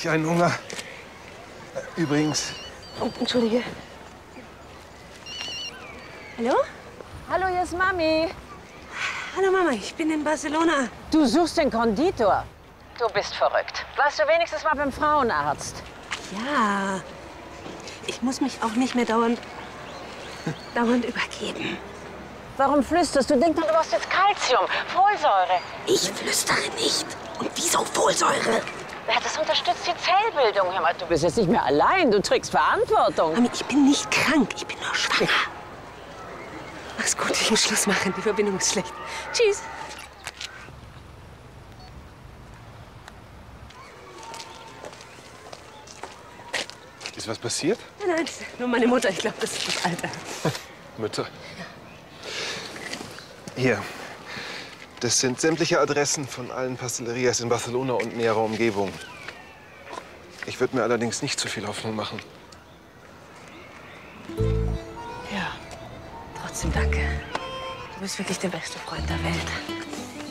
ich einen Hunger. Übrigens. Oh, entschuldige. Hallo? Hallo, hier ist Mami. Hallo Mama, ich bin in Barcelona. Du suchst den Konditor. Du bist verrückt. Warst du wenigstens mal beim Frauenarzt? Ja, ich muss mich auch nicht mehr dauernd übergeben. Warum flüsterst du? Denk doch, du brauchst jetzt Kalzium, Folsäure. Ich flüstere nicht. Und wieso Folsäure? Ja, das unterstützt die Zellbildung. Hör mal, du bist jetzt nicht mehr allein, du trägst Verantwortung. Mami, ich bin nicht krank, ich bin nur schwanger. Mach's gut, ich muss Schluss machen, die Verbindung ist schlecht. Tschüss. Ist was passiert? Nein, nur meine Mutter. Ich glaube, das ist das Alter. Mütter. Hier. Das sind sämtliche Adressen von allen Pastellerias in Barcelona und näherer Umgebung. Ich würde mir allerdings nicht zu viel Hoffnung machen. Ja, trotzdem danke. Du bist wirklich der beste Freund der Welt.